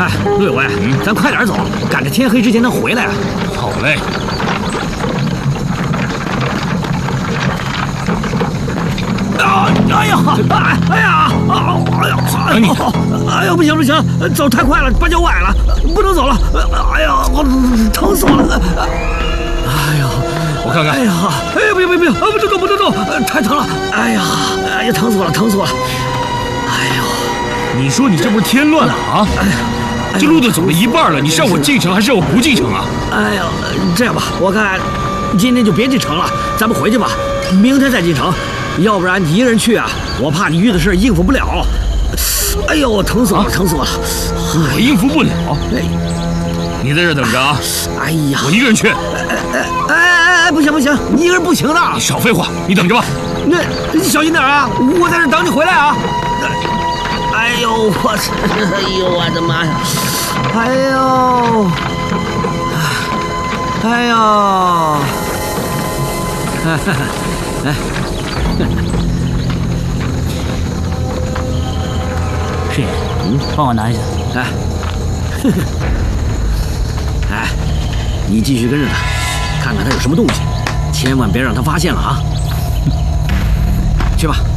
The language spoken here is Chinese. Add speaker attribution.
Speaker 1: 哎，陆有为，咱快点走，赶着天黑之前能回来啊！
Speaker 2: 好嘞。
Speaker 1: 哎呀！哎呀！不行，走太快了，把脚崴了，不能走了！哎呀，我疼死我了！哎呀，
Speaker 2: 我看看。
Speaker 1: 哎呀，不行，不能动，太疼了！哎呀，疼死我了！哎呦，
Speaker 2: 你说你这不是添乱了啊？这路都走了一半了，你是让我进城还是让我不进城啊？
Speaker 1: 哎呀，这样吧，我看今天就别进城了，咱们回去吧，明天再进城。要不然你一个人去啊，我怕你遇的事应付不了。哎呦，疼死我了！
Speaker 2: 我应付不了。你在这等着啊！
Speaker 1: 哎呀，
Speaker 2: 我一个人去。
Speaker 1: 不行，你一个人不行的。
Speaker 2: 你少废话，你等着吧。
Speaker 1: 那你小心点啊！我在这等你回来啊！哎呦，我的妈呀！
Speaker 3: 师爷，帮我拿一下。
Speaker 1: 你继续跟着他，看看他有什么动静，千万别让他发现了啊！去吧。